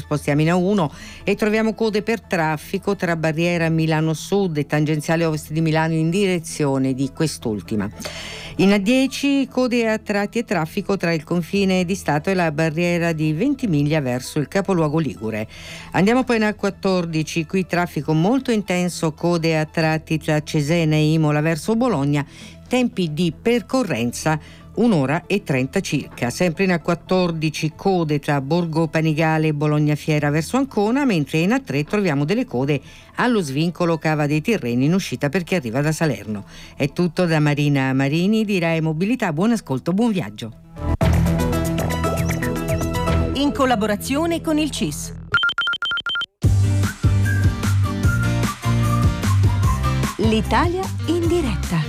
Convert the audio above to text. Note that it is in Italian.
spostiamo in A1 e troviamo code per traffico tra barriera Milano Sud e tangenziale ovest di Milano in direzione di quest'ultima. In A10 code a tratti e traffico tra il confine di Stato e la barriera di Ventimiglia verso il capoluogo ligure. Andiamo poi in A14, qui traffico molto intenso, code a tratti tra Cesena e Imola verso Bologna, tempi di percorrenza 1 ora e 30 circa. Sempre in A14 code tra Borgo Panigale e Bologna Fiera verso Ancona, mentre in A3 troviamo delle code allo svincolo Cava dei Tirreni in uscita per chi arriva da Salerno. È tutto da Marina Marini di Rai Mobilità. Buon ascolto, buon viaggio. In collaborazione con il CIS. L'Italia in diretta.